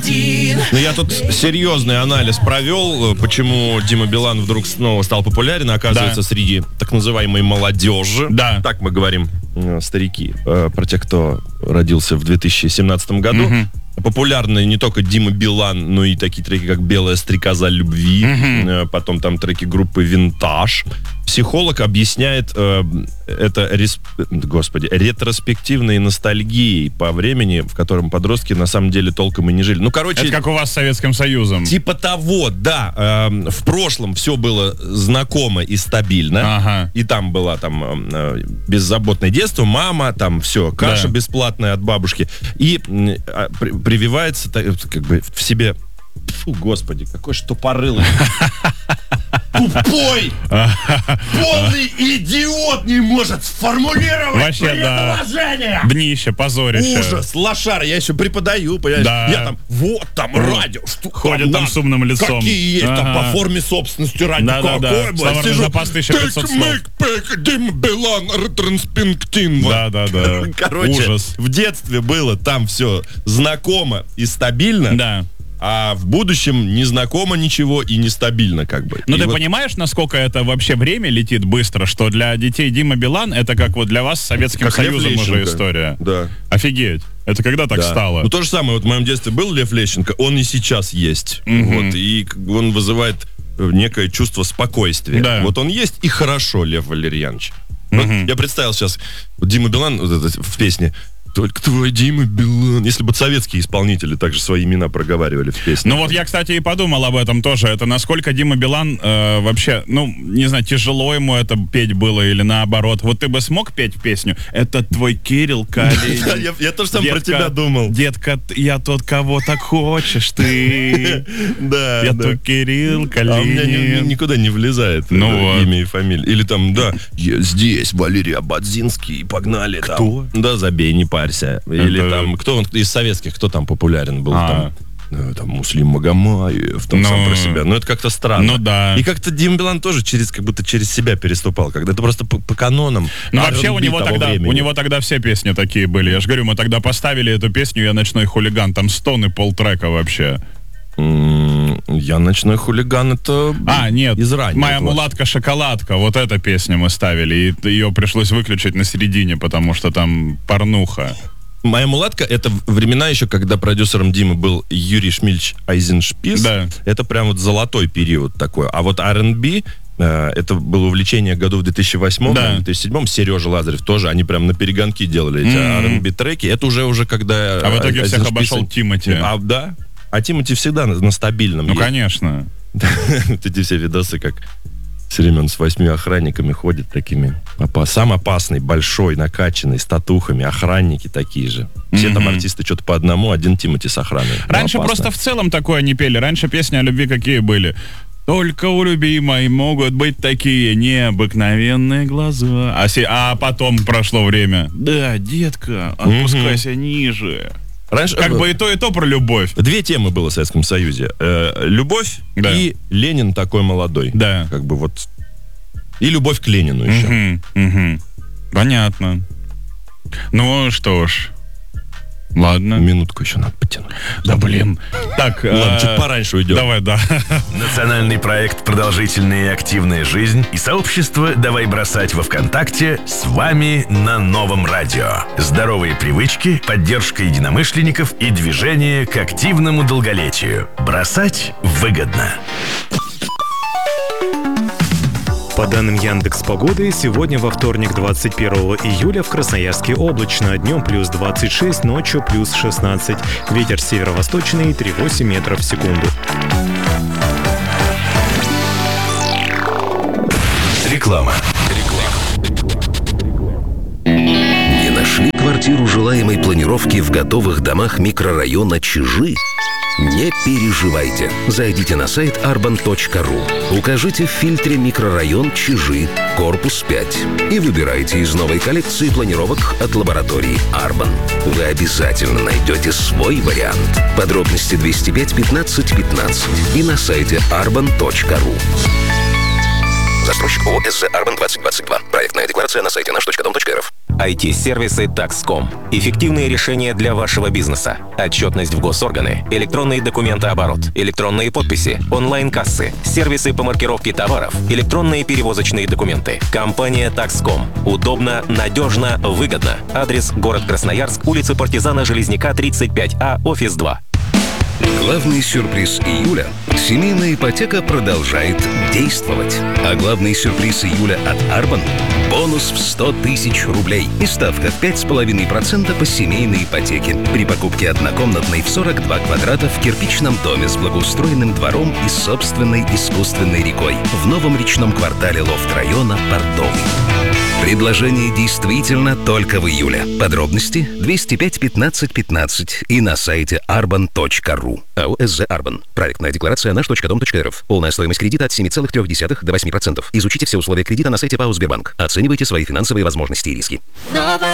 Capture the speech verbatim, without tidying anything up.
один. Ну, я тут серьезный анализ провел, почему Дима Билан вдруг снова стал популярен, оказывается, да. среди так называемой молодежи. Да. Так мы говорим, старики, про тех, кто родился в две тысячи семнадцатом году. Угу. Популярны не только Дима Билан, но и такие треки, как «Белая стрекоза любви», mm-hmm. потом там треки группы «Винтаж». Психолог объясняет э, это респ... Господи, ретроспективной ностальгией по времени, в котором подростки на самом деле толком и не жили. Ну, короче... Это как у вас с Советским Союзом. Типа того, да. Э, в прошлом все было знакомо и стабильно. Ага. И там было там э, беззаботное детство, мама, там все, каша да. бесплатная от бабушки. И э, при, прививается как бы в себе... Фу, господи, какой ж тупорылый. Тупой! Полный идиот не может сформулировать вообще, предположение! Да. Днище, позорище. Ужас, лошара, я еще преподаю, понимаешь? Да. Я там, вот там ну, радио. Что ходят там, там с умным лицом. Какие есть ага. там по форме собственности радио. Да, какой, да, да. блядь, сижу. Запас тысяча пятьсот слов. Дима Билан, ретранспинктин. Да, да, да. Короче, ужас. В детстве было там все знакомо и стабильно. Да. А в будущем не знакомо ничего и нестабильно как бы. Ну и ты вот... понимаешь, насколько это вообще время летит быстро, что для детей Дима Билан это как вот для вас с Советским как Союзом уже история. Да. Офигеть. Это когда так да. стало? Ну то же самое, вот в моем детстве был Лев Лещенко, он и сейчас есть. Mm-hmm. Вот, и он вызывает некое чувство спокойствия. Да. Вот он есть и хорошо, Лев Валерьянович. Mm-hmm. Вот я представил сейчас вот Дима Билан вот это, в песне «Только твой Дима Билан». Если бы советские исполнители также свои имена проговаривали в песне. Ну вот я, кстати, и подумал об этом тоже. Это насколько Дима Билан э, вообще, ну, не знаю, тяжело ему это петь было или наоборот. Вот ты бы смог петь песню «Это твой Кирилл Калинин». Я тоже сам про тебя думал. Детка, я тот, кого так хочешь ты. Да, я тот Кирилл Калинин. А у меня никуда не влезает имя и фамилия. Или там, да, здесь Валерий Абадзинский, погнали. Кто? Да, забей, не парься. Или это... там, кто он из советских, кто там популярен был? А. Там, там Муслим Магомаев, там ну, сам про себя. Ну, это как-то странно. Ну, да. И как-то Дима Билан тоже через, как будто через себя переступал. Когда это просто по, по канонам. Ну, вообще у него, тогда, у него тогда все песни такие были. Я же говорю, мы тогда поставили эту песню «Я ночной хулиган». Там стон и полтрека вообще. Я ночной хулиган, это а, нет, из раннего «Моя класса. мулатка-шоколадка», вот эта песня мы ставили, и ее пришлось выключить на середине, потому что там порнуха. «Моя мулатка» — это времена еще, когда продюсером Димы был Юрий Шмильч Айзеншпис. Да. Это прям вот золотой период такой. А вот ар энд би э, это было увлечение году в две тысячи восьмом, да. две тысячи седьмом. Сережа Лазарев тоже, они прям на перегонки делали эти mm-hmm. ар энд би-треки. Это уже уже когда... А в итоге всех Айзеншпис... обошел Тимати. А, да. А Тимати всегда на, на стабильном. Ну, есть. Конечно. Эти все видосы, как все время с восьми охранниками ходит такими. Сам опасный, большой, накачанный, с татухами. Охранники такие же. Все mm-hmm. там артисты что-то по одному, один Тимати с охраной. Раньше просто в целом такое не пели. Раньше песни о любви какие были? Только у любимой могут быть такие необыкновенные глаза. А, се... а потом прошло время. Да, детка, опускайся mm-hmm. ниже. Раньше, как бы и то, и то про любовь. Две темы было в Советском Союзе. Э, любовь да. и Ленин такой молодой. Да. Как бы вот. И любовь к Ленину еще. Угу, угу. Понятно. Ну что ж. Ладно. Минутку еще надо потянуть. Да, блин. Так, ладно, чуть пораньше уйдем. Давай, да. Национальный проект «Продолжительная и активная жизнь» и сообщество «Давай бросать» во ВКонтакте с вами на новом радио. Здоровые привычки, поддержка единомышленников и движение к активному долголетию. Бросать выгодно. По данным Яндекс.Погоды, сегодня во вторник, двадцать первого июля, в Красноярске облачно. Днем плюс двадцать шесть, ночью плюс шестнадцать. Ветер северо-восточный три целых восемь десятых метров в секунду. Реклама. Не нашли квартиру желаемой планировки в готовых домах микрорайона Чижи? Не переживайте. Зайдите на сайт арбан точка ру. Укажите в фильтре микрорайон Чижи, корпус пять. И выбирайте из новой коллекции планировок от лаборатории Арбан. Вы обязательно найдете свой вариант. Подробности двести пять пятнадцать пятнадцать и на сайте арбан точка ру. Застройщик ООО СЗ Арбан двадцать двадцать два. Проектная декларация на сайте наш точка дом точка рф. ай ти-сервисы такс точка ком. Эффективные решения для вашего бизнеса. Отчетность в госорганы, электронный документооборот, электронные подписи, онлайн-кассы, сервисы по маркировке товаров, электронные перевозочные документы. Компания такс точка ком. Удобно, надежно, выгодно. Адрес: город Красноярск, улица Партизана Железняка, тридцать пять А, офис два. Главный сюрприз июля – семейная ипотека продолжает действовать. А главный сюрприз июля от Арбан – бонус в сто тысяч рублей и ставка в пять с половиной процентов по семейной ипотеке при покупке однокомнатной в сорок два квадрата в кирпичном доме с благоустроенным двором и собственной искусственной рекой в новом речном квартале лофт-района Портовый. Предложение действительно только в июле. Подробности двести пять пятнадцать пятнадцать и на сайте арбан точка ру. АО СЗ Арбан. Проектная декларация наш точка дом точка рф. Полная стоимость кредита от семи целых трёх десятых до восьми процентов. Изучите все условия кредита на сайте ПАО Сбербанк. Оценивайте свои финансовые возможности и риски.